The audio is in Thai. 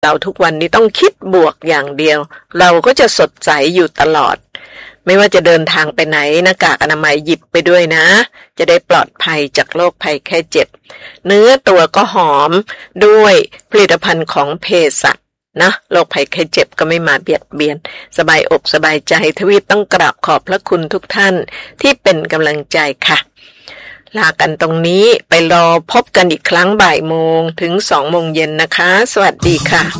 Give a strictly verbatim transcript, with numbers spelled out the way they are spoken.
เราทุกวันนี้ต้องคิดบวกอย่างเดียวเราก็จะสดใสอยู่ตลอดไม่ว่าจะเดินทางไปไหนหน้ากากอนามัยหยิบไปด้วยนะจะได้ปลอดภัยจากโรคภัยแค่เจ็บเนื้อตัวก็หอมด้วยผลิตภัณฑ์ของเภสัชนะโรคภัยแค่เจ็บก็ไม่มาเบียดเบียนสบายอกสบายใจทวีปต้องกราบขอบพระคุณทุกท่านที่เป็นกำลังใจค่ะลากันตรงนี้ไปรอพบกันอีกครั้งบ่ายโมงถึงสองโมงเย็นนะคะสวัสดีค่ะ